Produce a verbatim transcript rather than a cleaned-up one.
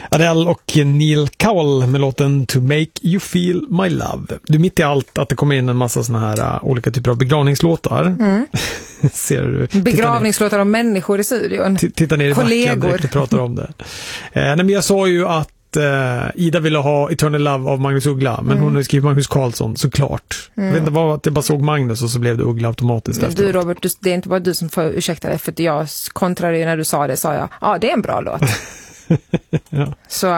Adele och Neil Cowell med låten To Make You Feel My Love. Du, mitt i allt att det kommer in en massa såna här uh, olika typer av begravningslåtar. Mm. Ser du? Begravningslåtar av människor i studion. T- titta ner i kollegor. backen och pratar om det. Eh, nej, men jag sa ju att uh, Ida ville ha Eternal Love av Magnus Uggla, men mm. hon har skrivit Magnus Carlsson, såklart. Mm. Jag vet inte vad, att jag bara såg Magnus och så blev det Uggla automatiskt. Men du Robert, du, det är inte bara du som får ursäkta dig, för att jag kontrade när du sa det, sa jag, ja, det är en bra låt. Ja. Så